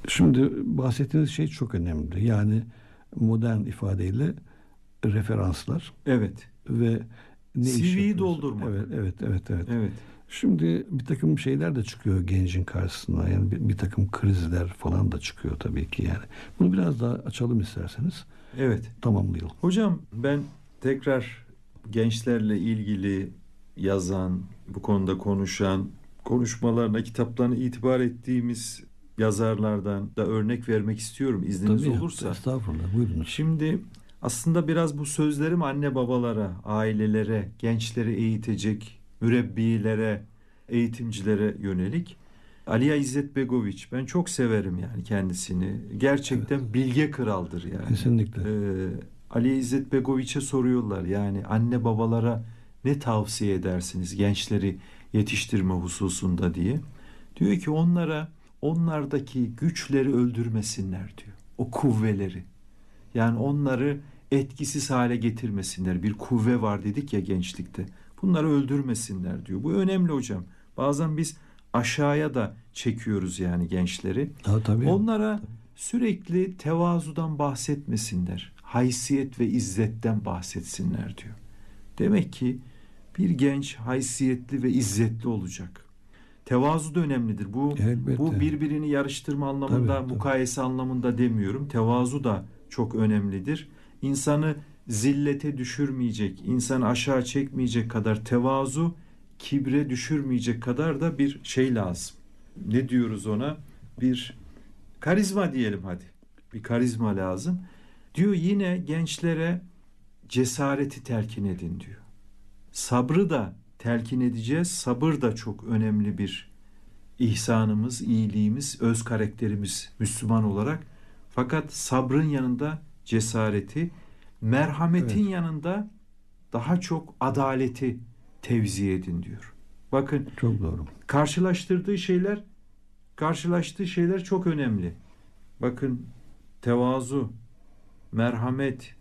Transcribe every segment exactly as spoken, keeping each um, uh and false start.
Şimdi bahsettiğiniz şey çok önemli. Yani modern ifadeyle referanslar Evet. ve ne iş C V'yi yapıyorsun? doldurmak. Evet, evet, evet, evet. Evet. Şimdi bir takım şeyler de çıkıyor gencin karşısına. Yani bir, bir takım krizler falan da çıkıyor tabii ki yani. Bunu biraz daha açalım isterseniz. Evet. Tamamlayalım. Hocam ben tekrar gençlerle ilgili yazan, bu konuda konuşan, konuşmalarına, kitaplarına itibar ettiğimiz yazarlardan da örnek vermek istiyorum izniniz Tabii, olursa. estağfurullah, buyurunuz. Şimdi aslında biraz bu sözlerim anne babalara, ailelere, gençleri eğitecek, mürebbilere, eğitimcilere yönelik. Aliya İzzet Begoviç, ben çok severim yani kendisini. Evet, Gerçekten bilge kraldır yani. kesinlikle. Ee, Aliya İzzet Begoviç'e soruyorlar yani anne babalara ne tavsiye edersiniz gençleri yetiştirme hususunda diye. Diyor ki onlara onlardaki güçleri öldürmesinler diyor. O kuvveleri. Yani onları etkisiz hale getirmesinler. Bir kuvve var dedik ya gençlikte. Bunları öldürmesinler diyor. Bu önemli hocam. Bazen biz aşağıya da çekiyoruz yani gençleri. Ha, tabii. Onlara sürekli tevazudan bahsetmesinler. Haysiyet ve izzetten bahsetsinler diyor. Demek ki bir genç haysiyetli ve izzetli olacak. Tevazu da önemlidir. Bu bu Elbette. birbirini yarıştırma Tabii, anlamında, tabii. mukayese anlamında demiyorum. Tevazu da çok önemlidir. İnsanı zillete düşürmeyecek, insanı aşağı çekmeyecek kadar tevazu, kibre düşürmeyecek kadar da bir şey lazım. Ne diyoruz ona? Bir karizma diyelim hadi. Bir karizma lazım. Diyor yine gençlere cesareti telkin edin diyor. Sabrı da telkin edeceğiz. Sabır da çok önemli bir ihsanımız, iyiliğimiz, öz karakterimiz Müslüman olarak. Fakat sabrın yanında cesareti, merhametin Evet, yanında daha çok adaleti tevzi edin diyor. Bakın çok doğru. karşılaştırdığı şeyler, karşılaştığı şeyler çok önemli. Bakın tevazu, merhamet,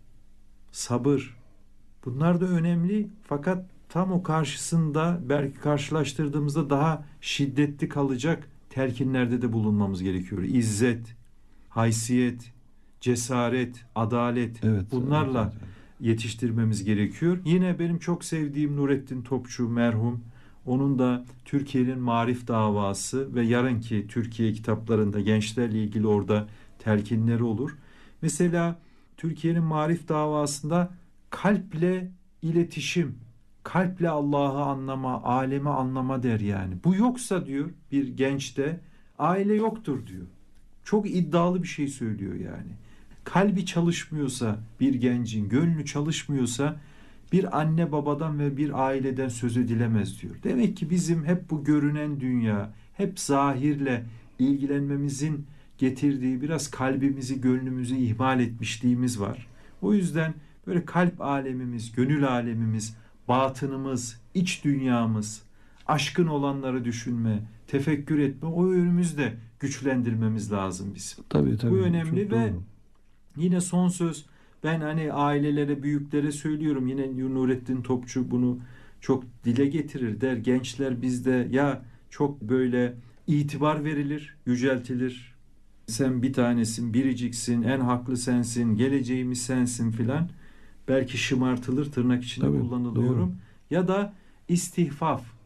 sabır bunlar da önemli fakat tam o karşısında belki karşılaştırdığımızda daha şiddetli kalacak telkinlerde de bulunmamız gerekiyor. İzzet, haysiyet, cesaret, adalet Evet, evet, evet, bunlarla evet. yetiştirmemiz gerekiyor. Yine benim çok sevdiğim Nurettin Topçu merhum. Onun da Türkiye'nin Marif Davası ve yarınki Türkiye kitaplarında gençlerle ilgili orada telkinleri olur. Mesela Türkiye'nin Marif Davası'nda kalple iletişim, kalple Allah'ı anlama, alemi anlama der yani. Bu yoksa diyor bir gençte aile yoktur diyor. Çok iddialı bir şey söylüyor yani. Kalbi çalışmıyorsa bir gencin, gönlü çalışmıyorsa bir anne babadan ve bir aileden söz edilemez diyor. Demek ki bizim hep bu görünen dünya, hep zahirle ilgilenmemizin getirdiği biraz kalbimizi, gönlümüzü ihmal etmişliğimiz var. O yüzden böyle kalp alemimiz, gönül alemimiz, batınımız, iç dünyamız, aşkın olanları düşünme, tefekkür etme, o yönümüzü de güçlendirmemiz lazım bizim. Tabii, Bu tabii, çok önemli ve doğru. yine son söz ben hani ailelere, büyüklere söylüyorum. Yine Nurettin Topçu bunu çok dile getirir der. Gençler bizde ya çok böyle itibar verilir, yüceltilir. Sen bir tanesin, biriciksin, en haklı sensin, geleceğimiz sensin filan. Belki şımartılır, tırnak içinde Tabii, doğru. kullanılıyorum. Ya da istihfaf,